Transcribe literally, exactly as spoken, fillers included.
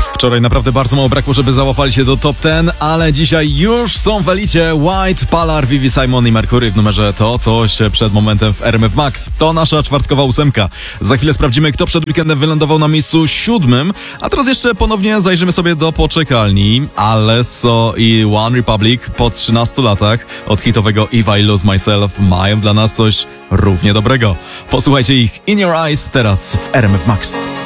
Wczoraj naprawdę bardzo mało brakło, żeby załapali się do top dziesięć, ale dzisiaj już są w elicie White, Palar, Vivi, Simon i Mercury w numerze To Coś przed momentem w R M F Max. To nasza czwartkowa ósemka. Za chwilę sprawdzimy, kto przed weekendem wylądował na miejscu siódmym, a teraz jeszcze ponownie zajrzymy sobie do poczekalni. Alesso i One Republic po trzynastu latach od hitowego If I Lose Myself mają dla nas coś równie dobrego. Posłuchajcie ich In Your Eyes teraz w R M F Max.